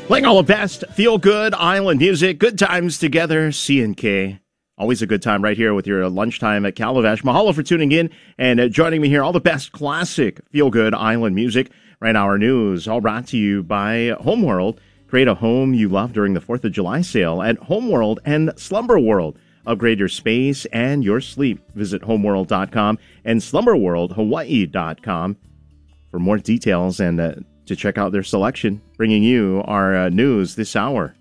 Playing all the best feel-good island music, good times together, C&K. Always a good time right here with your lunchtime at Calabash. Mahalo for tuning in and joining me here. All the best classic feel-good island music. Right now, our news, all brought to you by Homeworld. Create a home you love during the 4th of July sale at Homeworld and Slumber World. Upgrade your space and your sleep. Visit homeworld.com and slumberworldhawaii.com for more details and to check out their selection. Bringing you our news this hour.